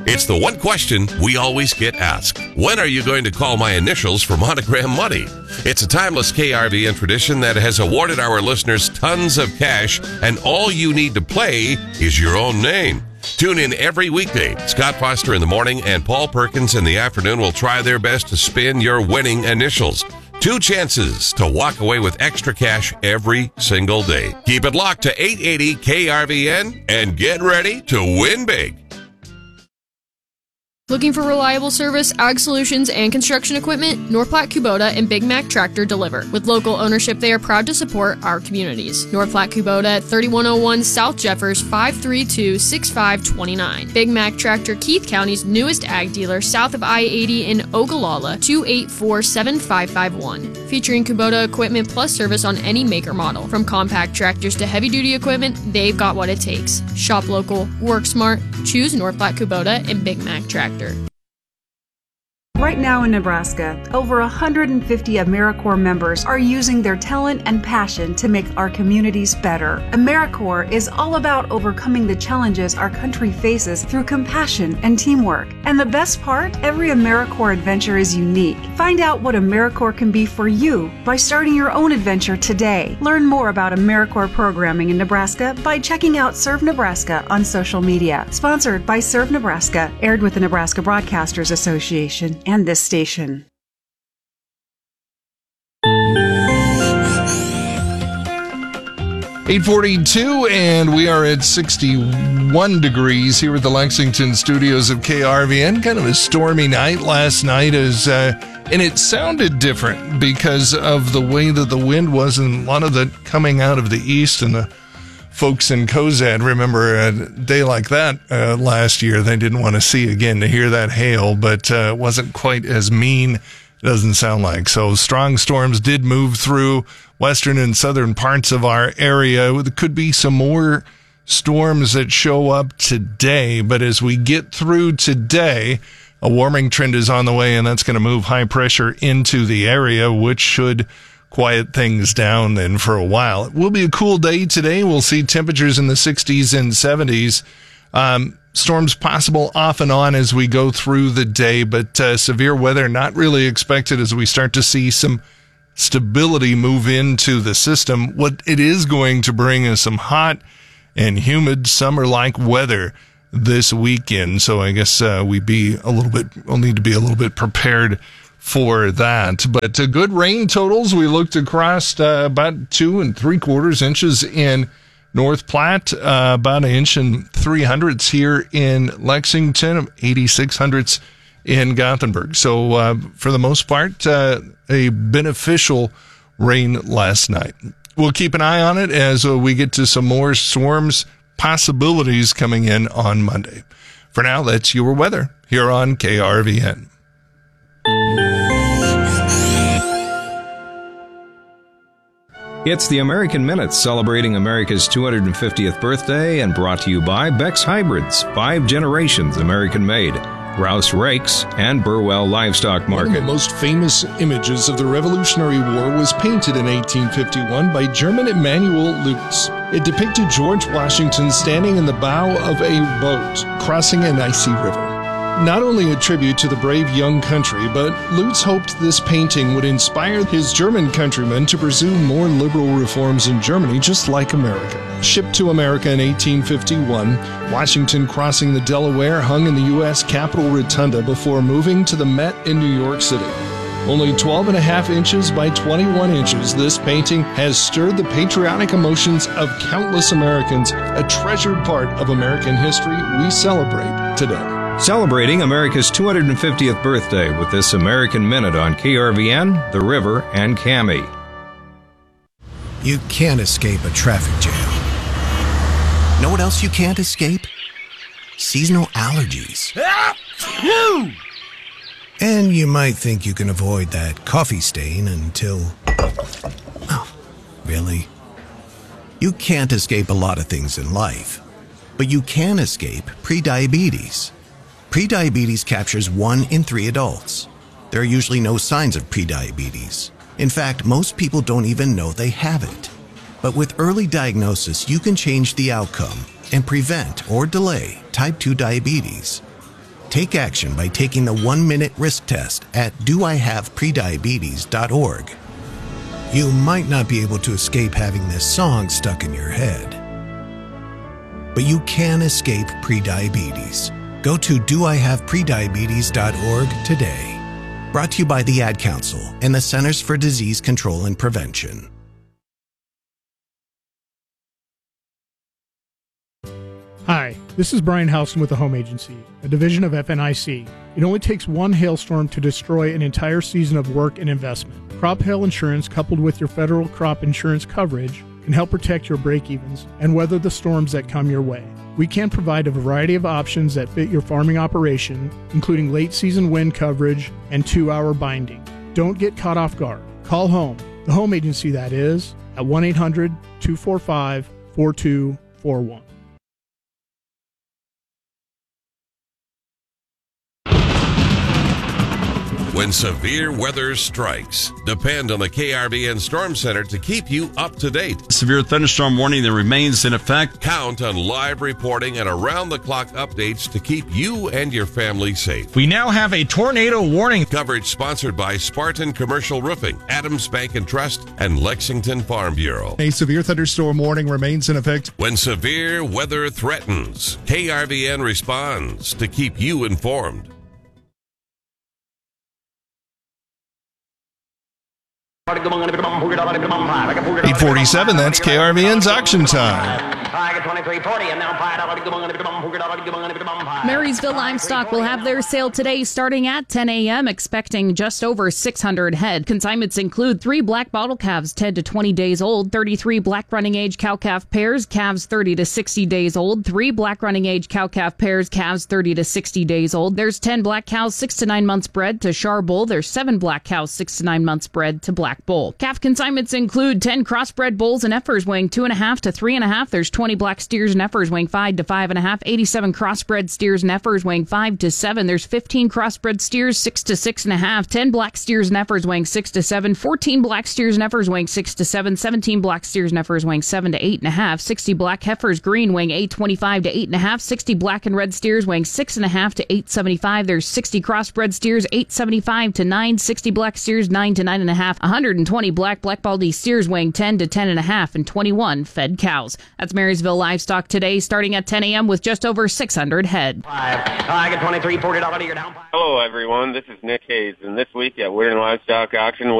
It's the one question we always get asked. When are you going to call my initials for Monogram Money? It's a timeless KRVN tradition that has awarded our listeners tons of cash, and all you need to play is your own name. Tune in every weekday. Scott Foster in the morning and Paul Perkins in the afternoon will try their best to spin your winning initials. 2 chances to walk away with extra cash every single day. Keep it locked to 880 KRVN and get ready to win big. Looking for reliable service, ag solutions, and construction equipment? North Platte Kubota and Big Mac Tractor deliver. With local ownership, they are proud to support our communities. North Platte Kubota at 3101 South Jeffers, 532-6529. Big Mac Tractor, Keith County's newest ag dealer, south of I-80 in Ogallala, 284-7551. Featuring Kubota equipment plus service on any maker model. From compact tractors to heavy-duty equipment, they've got what it takes. Shop local, work smart, choose North Platte Kubota and Big Mac Tractor. Right now in Nebraska, over 150 AmeriCorps members are using their talent and passion to make our communities better. AmeriCorps is all about overcoming the challenges our country faces through compassion and teamwork. And the best part? Every AmeriCorps adventure is unique. Find out what AmeriCorps can be for you by starting your own adventure today. Learn more about AmeriCorps programming in Nebraska by checking out Serve Nebraska on social media. Sponsored by Serve Nebraska, aired with the Nebraska Broadcasters Association and this station. .842, and we are at 61 degrees here at the Lexington studios of KRVN. Kind of a stormy night last night, and it sounded different because of the way that the wind was, and a lot of it coming out of the east. And the folks in Cozad remember a day like that last year. They didn't want to see again to hear that hail, but it wasn't quite as mean, doesn't sound like. So strong storms did move through western and southern parts of our area. There could be some more storms that show up today, but as we get through today, a warming trend is on the way, and that's going to move high pressure into the area, which should quiet things down then for a while. It will be a cool day today. We'll see temperatures in the 60s and 70s. Storms possible off and on as we go through the day, but severe weather not really expected as we start to see some stability move into the system. What it is going to bring is some hot and humid summer-like weather this weekend. So I guess we'll need to be a little bit prepared for that. But good rain totals. We looked across about 2 3/4 inches in North Platte, about 1 3/3 inches here in Lexington, 86/100 in Gothenburg. So for the most part, a beneficial rain last night. We'll keep an eye on it as we get to some more storms possibilities coming in on Monday. For now, that's your weather here on KRVN. It's the American Minute, celebrating America's 250th birthday, and brought to you by Beck's Hybrids, 5 generations American-made, Rouse Rakes, and Burwell Livestock Market. One of the most famous images of the Revolutionary War was painted in 1851 by German Emanuel Lutz. It depicted George Washington standing in the bow of a boat crossing an icy river. Not only a tribute to the brave young country, but Lutz hoped this painting would inspire his German countrymen to pursue more liberal reforms in Germany, just like America. Shipped to America in 1851, Washington crossing the Delaware hung in the U.S. Capitol Rotunda before moving to the Met in New York City. Only 12.5 inches by 21 inches, this painting has stirred the patriotic emotions of countless Americans, a treasured part of American history we celebrate today. Celebrating America's 250th birthday with this American Minute on KRVN, The River, and Cami. You can't escape a traffic jam. Know what else you can't escape? Seasonal allergies. And you might think you can avoid that coffee stain until... Oh, really? You can't escape a lot of things in life, but you can escape prediabetes. Prediabetes captures 1 in 3 adults. There are usually no signs of prediabetes. In fact, most people don't even know they have it. But with early diagnosis, you can change the outcome and prevent or delay type 2 diabetes. Take action by taking the 1-minute risk test at doihaveprediabetes.org. You might not be able to escape having this song stuck in your head, but you can escape prediabetes. Go to doihaveprediabetes.org today. Brought to you by the Ad Council and the Centers for Disease Control and Prevention. Hi, this is Brian Houston with the Home Agency, a division of FNIC. It only takes one hailstorm to destroy an entire season of work and investment. Crop hail insurance, coupled with your federal crop insurance coverage, can help protect your break-evens and weather the storms that come your way. We can provide a variety of options that fit your farming operation, including late-season wind coverage and 2-hour binding. Don't get caught off guard. Call home, the Home Agency that is, at 1-800-245-4241. When severe weather strikes, depend on the KRVN Storm Center to keep you up to date. Severe thunderstorm warning that remains in effect. Count on live reporting and around-the-clock updates to keep you and your family safe. We now have a tornado warning. Coverage sponsored by Spartan Commercial Roofing, Adams Bank and Trust, and Lexington Farm Bureau. A severe thunderstorm warning remains in effect. When severe weather threatens, KRVN responds to keep you informed. 8:47, that's KRVN's auction time. Marysville Livestock will have their sale today starting at 10 a.m., expecting just over 600 head. Consignments include 3 black bottle calves 10 to 20 days old, 33 black running age cow-calf pairs, calves 30 to 60 days old, 3 black running age cow-calf pairs, calves 30 to 60 days old. There's 10 black cows 6 to 9 months bred to Char Bull. There's 7 black cows 6 to 9 months bred to Black Bull. Calf consignments include 10 crossbred bulls and heifers weighing 2.5 to 3.5. There's 20 black steers and heifers weighing 5 to 5.5, 87 crossbred steers and heifers weighing 5 to 7. There's 15 crossbred steers 6 to 6.5, 10 black steers and heifers weighing 6 to 7, 14 black steers and heifers weighing 6 to 7, 17 black steers and heifers weighing 7 to 8.5, 60 black heifers green weighing 8.25 to 8.5, 60 black and red steers weighing 6.5 to 8.75. There's 60 crossbred steers 8.75 to 9, 60 black steers 9 to 9.5, 120 black baldy steers weighing 10 to 10.5, and 21 fed cows. That's Marysville Livestock today, starting at 10 a.m. with just over 600 head. I get $23, $40 a year down. Hello, everyone. This is Nick Hayes, and this week at Weird Livestock Auction,